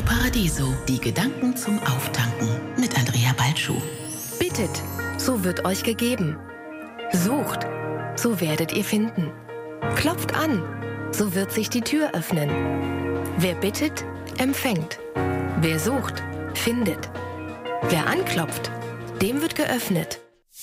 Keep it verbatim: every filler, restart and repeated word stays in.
Paradiso, die Gedanken zum Auftanken mit Andrea Balschuh. Bittet, so wird euch gegeben. Sucht, so werdet ihr finden. Klopft an, so wird sich die Tür öffnen. Wer bittet, empfängt. Wer sucht, findet. Wer anklopft, dem wird geöffnet.